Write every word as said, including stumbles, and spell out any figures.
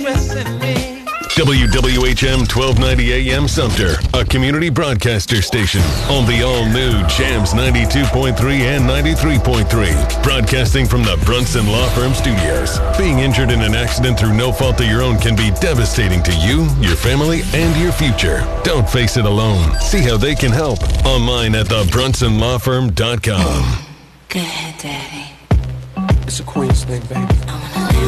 stressing me. W W H M twelve ninety A M Sumter, a community broadcaster station on the all-new Jams ninety-two point three and ninety-three point three. Broadcasting from the Brunson Law Firm Studios. Being injured in an accident through no fault of your own can be devastating to you, your family, and your future. Don't face it alone. See how they can help online at the brunson law firm dot com. Go ahead, Daddy. It's a Queens thing, baby.